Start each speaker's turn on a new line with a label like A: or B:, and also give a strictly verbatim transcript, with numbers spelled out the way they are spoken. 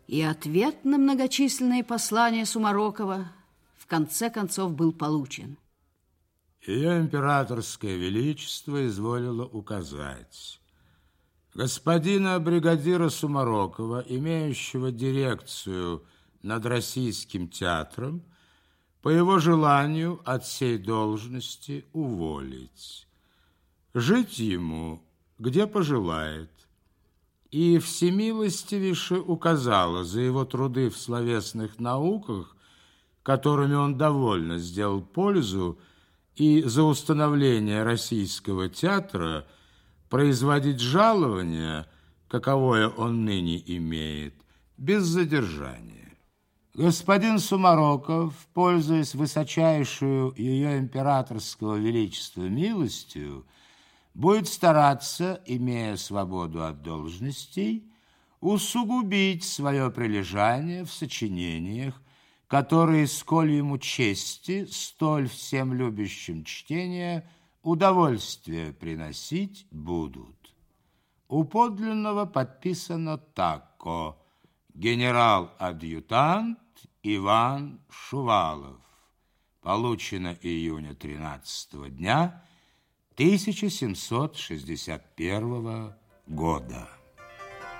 A: И ответ на многочисленные послания Сумарокова в конце концов был получен.
B: Ее императорское величество изволило указать: господина бригадира Сумарокова, имеющего дирекцию над Российским театром, по его желанию от сей должности уволить, жить ему где пожелает, и всемилостивейше указала за его труды в словесных науках, которыми он довольно сделал пользу, и за установление Российского театра производить жалование, каковое он ныне имеет, без задержания. Господин Сумароков, пользуясь высочайшую ее императорского величества милостью, будет стараться, имея свободу от должностей, усугубить свое прилежание в сочинениях, которые, сколь ему чести, столь всем любящим чтение, удовольствие приносить будут. У подлинного подписано тако: генерал-адъютант Иван Шувалов. Получено июня тринадцатого дня тысяча семьсот шестьдесят первого года.